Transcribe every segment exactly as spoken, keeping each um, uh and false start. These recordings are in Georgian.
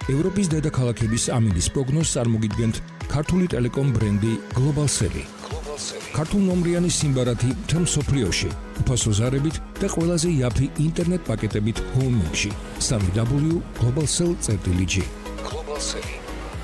ევროპის დედაქალაქების ამინდის პროგნოზს წარმოგიდგენთ ქართული ტელეკომ ბრენდი გლობალსელი. ქართულ ნომრიანი სიმბარათი მთელ მსოფლიოში, უფასო ზარებით და ყველაზე იაფი ინტერნეტ პაკეტებით ჰოუმში. სამი დაბლიუ გლობალსელ წერტილი ჯი. გლობალსელი.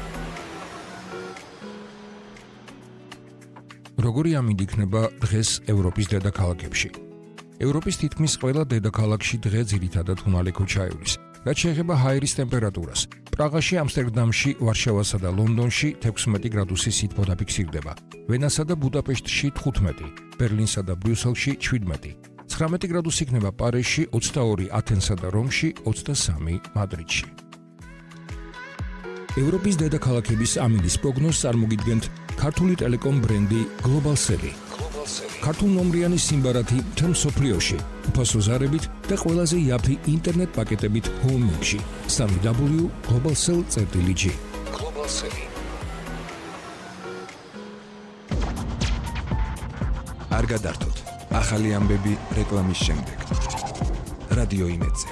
როგორი ამინდი იქნება დღეს ევროპის დედაქალაქებში? ევროპის თითქმის ყველა დედაქალაქში დღე ძირითადად ხმალი ქუჩაევლის. რაც შეეხება ჰაერის ტემპერატურას, პრაღაში, ამსტერდამში, ვარშავასა და ლონდონში თექვსმეტი გრადუსი სითბო დაფიქსირდება, ვენასა და ბუდაპეშტში თხუთმეტი, ბერლინსა და ბრიუსელში შვიდმეტი, ცხრამეტი გრადუსი იქნება პარიზში, ოცდაორი ათენსა და რომში, ოცდასამი მადრიდში. ევროპის დედაქალაქების ამინდის პროგნოზს წარმოგიდგენთ ქართული ტელეკომ ბრენდი გლობალსელი. ქართულ ნომრიანი სიმბარათი მთელ მსოფლიოში, უფასო ზარებით და ყველაზე იაფი ინტერნეტ პაკეტებით ჰოუმში. სამი დაბლიუ გლობალსელ წერტილი ჯი. გლობალსელი. არ გადართოთ. ახალი ამბები რეკლამის შემდეგ. რადიო იმედზე.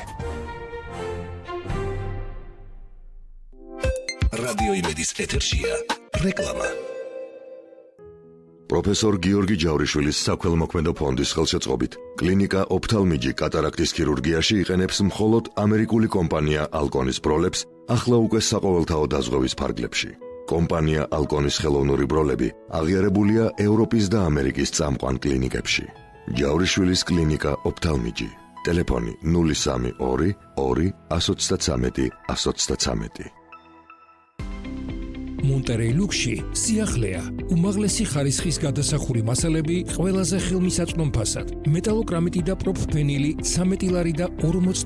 რადიო იმედის ეთერშია რეკლამა. პროფესორ გიორგი ჯავრიშვილის საქველმოქმედო ფონდის ხელშეწყობით კლინიკა ოფთალმიჯი კატარაქტის ქირურგიაში იყენებს მხოლოდ ამერიკული კომპანია ალკონის ბროლებს ახლა უკვე საყოველთაო დაზღვევის ფარგლებში. კომპანია ალკონის ხელოვნური ბროლები აღიარებულია ევროპის და ამერიკის წამყვან კლინიკებში. ჯავრიშვილის კლინიკა ოფთალმიჯი. ტელეფონი ნული სამი ორი ორი ათს ოცდათრამეტი ათს ოცდათრამეტი. მონტერეი ლუქსში სიახლეა, უმაღლესი ხარისხის გადასახური მასალები ყველაზე ხელმისაწვდომ ფასად, მეტალოკრამიტი და პროფფენილი, სამეტილარი და ორმოცდ